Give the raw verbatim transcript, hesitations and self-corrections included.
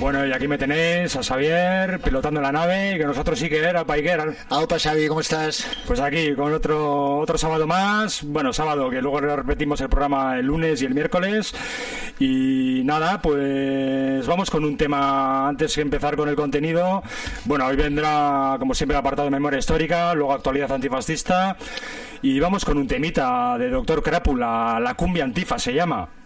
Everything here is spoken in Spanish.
Bueno, y aquí me tenéis a Xavier pilotando la nave, que nosotros sí que era Paiker. Aupa, Xavi, ¿cómo estás? Pues aquí con otro otro sábado más, bueno, sábado, que luego repetimos el programa el lunes y el miércoles. Y nada, pues vamos con un tema antes que empezar con el contenido. Bueno, hoy vendrá, como siempre, el apartado de memoria histórica, luego actualidad antifascista. Y vamos con un temita de Doctor Crápula, la cumbia antifa se llama.